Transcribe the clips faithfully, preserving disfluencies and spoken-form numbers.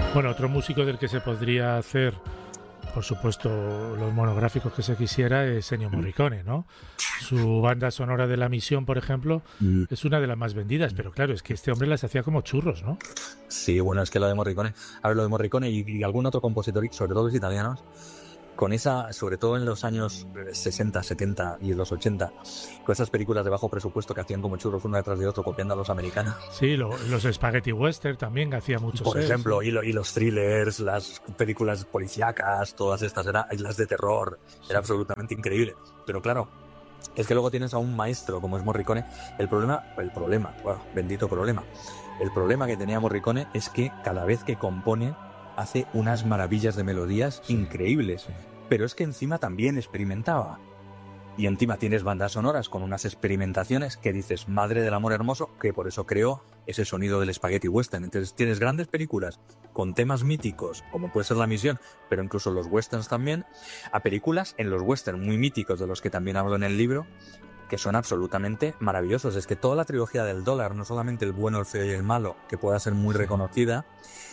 Bueno, otro músico del que se podría hacer, por supuesto, los monográficos que se quisiera, es Ennio Morricone, ¿no? Su banda sonora de La Misión, por ejemplo, Mm. es una de las más vendidas, pero claro, es que este hombre las hacía como churros, ¿no? Sí, bueno, es que lo de Morricone, a ver, lo de Morricone y, y algún otro compositor, y sobre todo los italianos, con esa, sobre todo en los años sesenta, setenta y los ochenta, con esas películas de bajo presupuesto que hacían como churros uno detrás de otro, copiando a los americanos. Sí, lo, los Spaghetti Western también, que hacía muchos. Por sets, ejemplo, ¿sí? y, lo, y los thrillers, las películas policíacas, todas estas, era, y las de terror, Sí. era absolutamente increíble. Pero claro, es que luego tienes a un maestro como es Morricone. El problema, el problema, bueno, bendito problema. El problema que tenía Morricone es que cada vez que compone hace unas maravillas de melodías Sí, increíbles. sí. Pero es que encima también experimentaba. Y encima tienes bandas sonoras con unas experimentaciones que dices, madre del amor hermoso, que por eso creó ese sonido del spaghetti western. Entonces tienes grandes películas con temas míticos, como puede ser La Misión, pero incluso los westerns también, a películas en los westerns muy míticos, de los que también hablo en el libro, que son absolutamente maravillosos. Es que toda la trilogía del dólar, no solamente el bueno, el feo y el malo, que pueda ser muy Sí. reconocida,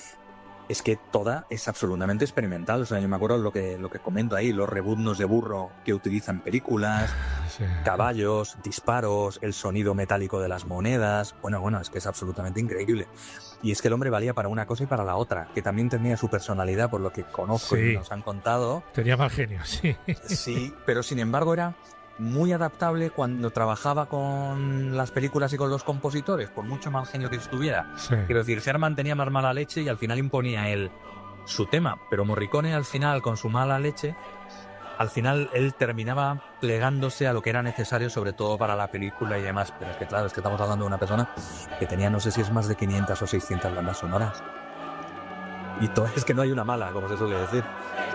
es que toda es absolutamente experimental. O sea, yo me acuerdo lo que, lo que comento ahí, los rebuznos de burro que utilizan películas, Sí. caballos, disparos, el sonido metálico de las monedas. Bueno, bueno, es que es absolutamente increíble. Y es que el hombre valía para una cosa y para la otra, que también tenía su personalidad, por lo que conozco Sí. y nos han contado. Tenía mal genio, sí. Sí, pero sin embargo era muy adaptable cuando trabajaba con las películas y con los compositores, por mucho mal genio que estuviera. Sí. Quiero decir, Herman tenía más mala leche y al final imponía él su tema, pero Morricone al final, con su mala leche, al final él terminaba plegándose a lo que era necesario, sobre todo para la película y demás. Pero es que claro, es que estamos hablando de una persona que tenía, no sé si es más de quinientas o seiscientas bandas sonoras. Y todo es que no hay una mala, como se suele decir.